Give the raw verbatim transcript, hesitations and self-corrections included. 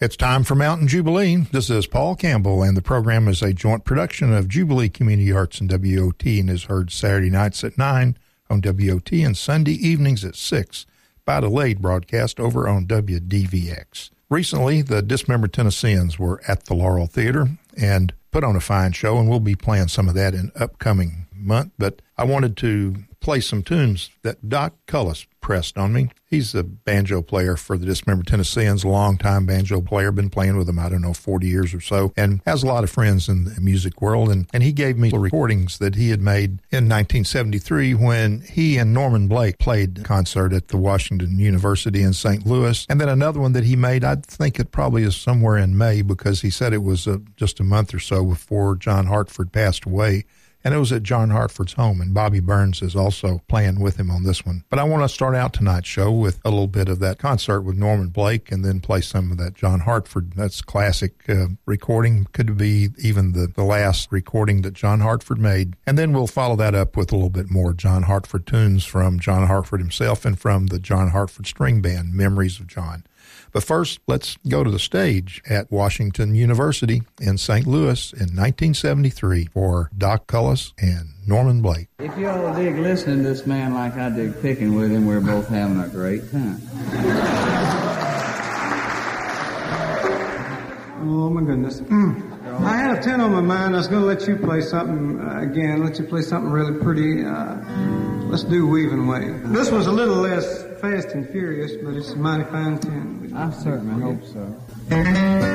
It's time for Mountain Jubilee. This is Paul Campbell, and the program is a joint production of Jubilee Community Arts and W O T and is heard Saturday nights at nine on W O T and Sunday evenings at six by delayed broadcast over on W D V X. Recently, the Dismembered Tennesseans were at the Laurel Theater and put on a fine show, and we'll be playing some of that in upcoming month. But I wanted to play some tunes that Doc Cullis pressed on me. He's a banjo player for the Dismembered Tennesseans, a long-time banjo player, been playing with them, I don't know, forty years or so, and has a lot of friends in the music world. And, and he gave me recordings that he had made in nineteen seventy-three when he and Norman Blake played a concert at the Washington University in Saint Louis. And then another one that he made, I think it probably is somewhere in May, because he said it was uh, just a month or so before John Hartford passed away. And it was at John Hartford's home, and Bobby Burns is also playing with him on this one. But I want to start out tonight's show with a little bit of that concert with Norman Blake, and then play some of that John Hartford. That's classic uh, recording. Could be even the, the last recording that John Hartford made. And then we'll follow that up with a little bit more John Hartford tunes from John Hartford himself and from the John Hartford String Band, Memories of John. But first, let's go to the stage at Washington University in Saint Louis in nineteen seventy-three for Doc Cullis and Norman Blake. If y'all dig listening to this man like I dig picking with him, we're both having a great time. Oh, my goodness. I had a ten on my mind. I was going to let you play something uh, again, let you play something really pretty. Uh, let's do Weaving Way. This was a little less fast and furious, but it's a mighty fine tune. I certainly hope so.